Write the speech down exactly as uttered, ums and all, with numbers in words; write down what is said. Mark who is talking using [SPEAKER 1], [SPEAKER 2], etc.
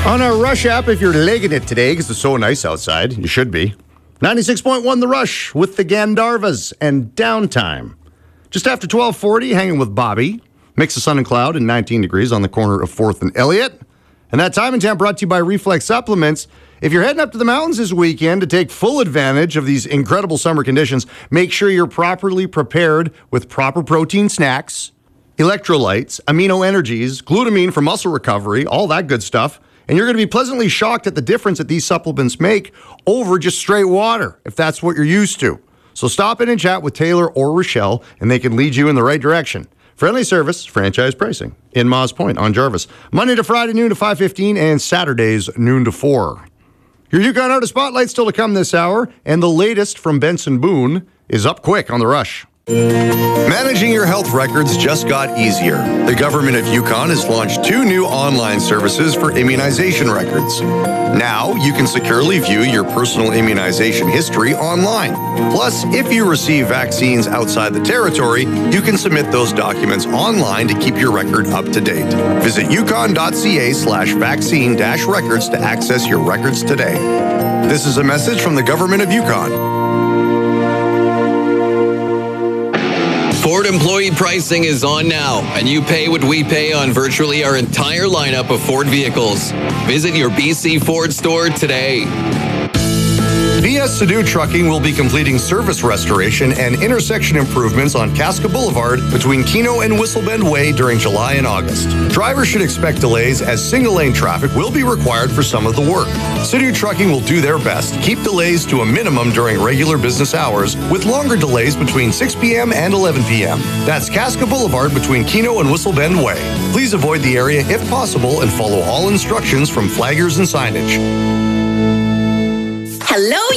[SPEAKER 1] On our Rush app, if you're legging it today, because it's so nice outside, you should be. ninety-six point one The Rush with the Gandharvas and Downtime. Just after twelve forty, hanging with Bobby. Mix of sun and cloud and nineteen degrees on the corner of fourth and Elliott. And that time and temp brought to you by Reflex Supplements. If you're heading up to the mountains this weekend to take full advantage of these incredible summer conditions, make sure you're properly prepared with proper protein snacks, electrolytes, amino energies, glutamine for muscle recovery, all that good stuff. And you're going to be pleasantly shocked at the difference that these supplements make over just straight water, if that's what you're used to. So stop in and chat with Taylor or Rochelle, and they can lead you in the right direction. Friendly service, franchise pricing in Moss Point on Jarvis. Monday to Friday, noon to five fifteen, and Saturdays, noon to four. Your Yukon Artist Spotlight still to come this hour, and the latest from Benson Boone is up quick on The Rush.
[SPEAKER 2] Managing your health records just got easier. The government of Yukon has launched two new online services for immunization records. Now, you can securely view your personal immunization history online. Plus, if you receive vaccines outside the territory, you can submit those documents online to keep your record up to date. Visit yukon.ca slash vaccine dash records to access your records today. This is a message from the government of Yukon.
[SPEAKER 3] Ford employee pricing is on now, and you pay what we pay on virtually our entire lineup of Ford vehicles. Visit your B C Ford store today.
[SPEAKER 2] V S Sadu Trucking will be completing service restoration and intersection improvements on Casca Boulevard between Keno and Whistlebend Way during July and August. Drivers should expect delays as single-lane traffic will be required for some of the work. Sadu Trucking will do their best to keep delays to a minimum during regular business hours, with longer delays between six p.m. and eleven p.m. That's Casca Boulevard between Keno and Whistlebend Way. Please avoid the area if possible and follow all instructions from flaggers and signage.
[SPEAKER 4] Hello,